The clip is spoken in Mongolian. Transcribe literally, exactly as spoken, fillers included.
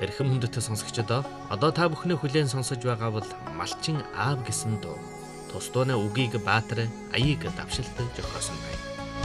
Эрхэм хүндэт сонсогчдоо одоо та бүхний хүлээн сонсож байгаа бол Малчин аав гэсэн дуу. Тус дууны үгийг Баатар Аяыг давшилт зохиосон байна.